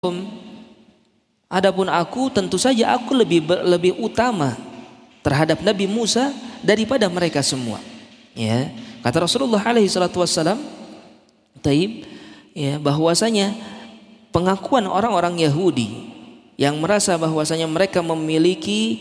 Adapun aku tentu saja aku lebih utama terhadap Nabi Musa daripada mereka semua. Ya, kata Rasulullah alaihi salatu wassalam, taib, ya, bahwasanya pengakuan orang-orang Yahudi yang merasa bahwasanya mereka memiliki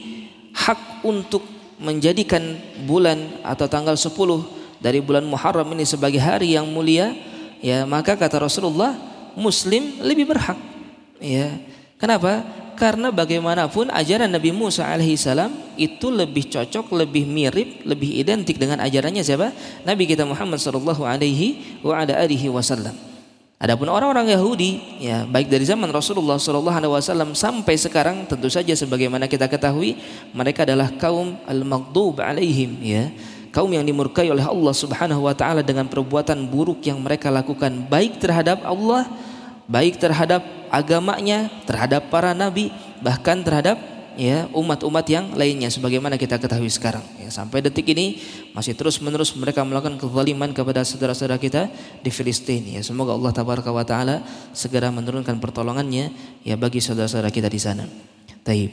hak untuk menjadikan bulan atau tanggal 10 dari bulan Muharram ini sebagai hari yang mulia, ya, maka kata Rasulullah, Muslim lebih berhak. Ya, kenapa? Karena bagaimanapun ajaran Nabi Musa alaihissalam itu lebih cocok, lebih mirip, lebih identik dengan ajarannya siapa? Nabi kita Muhammad sallallahu alaihi wasallam. Adapun orang-orang Yahudi, ya, baik dari zaman Rasulullah sallallahu alaihi wasallam sampai sekarang, tentu saja sebagaimana kita ketahui, mereka adalah kaum al-maghdub alaihim, ya, kaum yang dimurkai oleh Allah Subhanahu wa taala dengan perbuatan buruk yang mereka lakukan, baik terhadap Allah, baik terhadap agamanya, terhadap para nabi, bahkan terhadap, ya, umat-umat yang lainnya sebagaimana kita ketahui sekarang, ya, sampai detik ini masih terus-menerus mereka melakukan kezaliman kepada saudara-saudara kita di Filistin. Ya, semoga Allah tabaraka wa taala segera menurunkan pertolongannya, ya, bagi saudara-saudara kita di sana. Taib.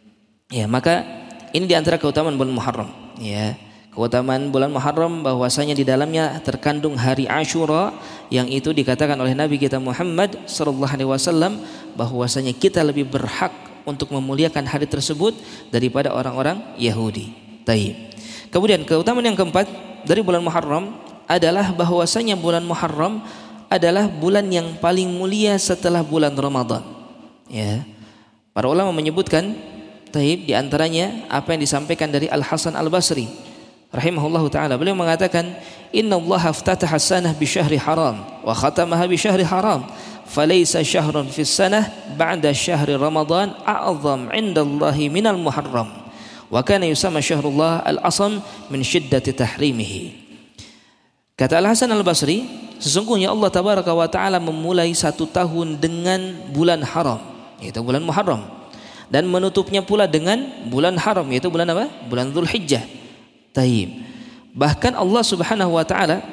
Ya, maka ini di antara keutamaan bulan Muharram, ya. Keutamaan bulan Muharram bahwasanya di dalamnya terkandung hari Asyura yang itu dikatakan oleh Nabi kita Muhammad sallallahu alaihi wasallam bahwasanya kita lebih berhak untuk memuliakan hari tersebut daripada orang-orang Yahudi. Taib. Kemudian keutamaan yang keempat dari bulan Muharram adalah bahwasanya bulan Muharram adalah bulan yang paling mulia setelah bulan Ramadan. Ya. Para ulama menyebutkan, taib, di antaranya apa yang disampaikan dari Al Hasan Al Basri rahimahullahu taala, beliau mengatakan, inna Allah aftataha sanah bi syahri haram wa khatamaha bi syahri haram falaysa syahrun fis sanah ba'da syahri ramadan a'zam 'inda Allah minal muharram wa kana yusamma syahrullah al-asam min syiddati tahrimihi. Kata Al Hasan Al Basri, sesungguhnya Allah tabaraka wa taala memulai satu tahun dengan bulan haram, yaitu bulan Muharram, dan menutupnya pula dengan bulan haram, yaitu bulan apa? Bulan Dzulhijjah. Taib. Bahkan Allah Subhanahu wa taala,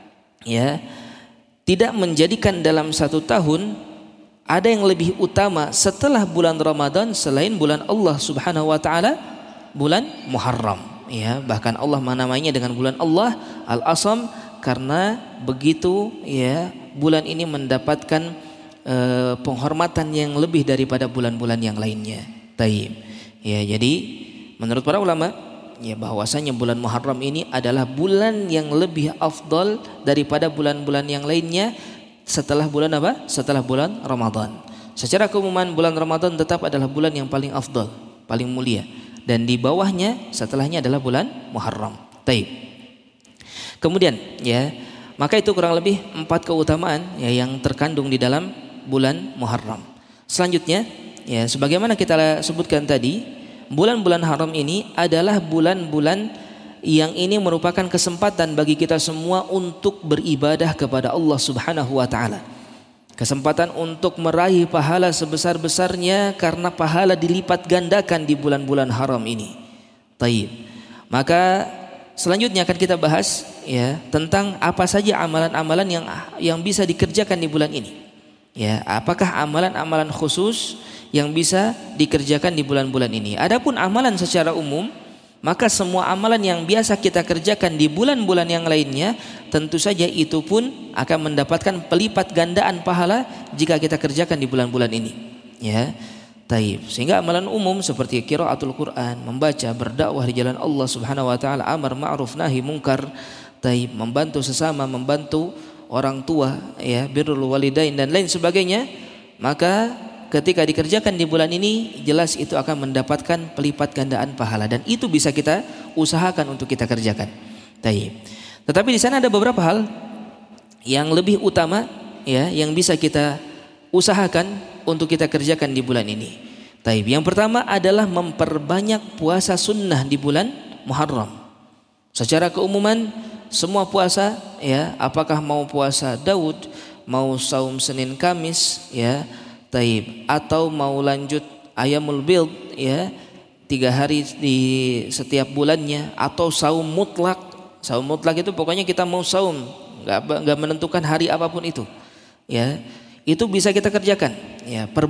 ya, tidak menjadikan dalam satu tahun ada yang lebih utama setelah bulan Ramadan selain bulan Allah Subhanahu wa taala, bulan Muharram, ya. Bahkan Allah menamainya dengan bulan Allah Al-Asam karena begitu, ya, bulan ini mendapatkan penghormatan yang lebih daripada bulan-bulan yang lainnya. Taib. Ya, jadi menurut para ulama, ya, bahwasanya bulan Muharram ini adalah bulan yang lebih afdal daripada bulan-bulan yang lainnya setelah bulan apa? Setelah bulan Ramadan. Secara keumuman bulan Ramadan tetap adalah bulan yang paling afdal, paling mulia, dan di bawahnya setelahnya adalah bulan Muharram. Taib. Kemudian, ya, maka itu kurang lebih 4 keutamaan, ya, yang terkandung di dalam bulan Muharram. Selanjutnya, ya, sebagaimana kita sebutkan tadi, bulan-bulan haram ini adalah bulan-bulan yang ini merupakan kesempatan bagi kita semua untuk beribadah kepada Allah Subhanahu wa taala. Kesempatan untuk meraih pahala sebesar-besarnya karena pahala dilipat gandakan di bulan-bulan haram ini. Taib. Maka selanjutnya akan kita bahas, ya, tentang apa saja amalan-amalan yang bisa dikerjakan di bulan ini. Ya, apakah amalan-amalan khusus yang bisa dikerjakan di bulan-bulan ini? Adapun amalan secara umum, maka semua amalan yang biasa kita kerjakan di bulan-bulan yang lainnya tentu saja itu pun akan mendapatkan pelipat gandaan pahala jika kita kerjakan di bulan-bulan ini. Ya, taib. Sehingga amalan umum seperti qiraatul Quran, membaca, berdakwah di jalan Allah Subhanahu wa taala, amar ma'ruf nahi mungkar, taib, membantu sesama, membantu orang tua, ya, birrul walidain dan lain sebagainya, maka ketika dikerjakan di bulan ini jelas itu akan mendapatkan pelipat gandaan pahala, dan itu bisa kita usahakan untuk kita kerjakan. Taib. Tetapi di sana ada beberapa hal yang lebih utama, ya, yang bisa kita usahakan untuk kita kerjakan di bulan ini. Taib. Yang pertama adalah memperbanyak puasa sunnah di bulan Muharram. Secara keumuman semua puasa, ya, apakah mau puasa Daud, mau saum Senin Kamis, ya, taib, atau mau lanjut Ayamul Bid, ya, 3 hari di setiap bulannya, atau saum mutlak. Saum mutlak itu pokoknya kita mau saum, nggak menentukan hari apapun itu, ya, itu bisa kita kerjakan. ya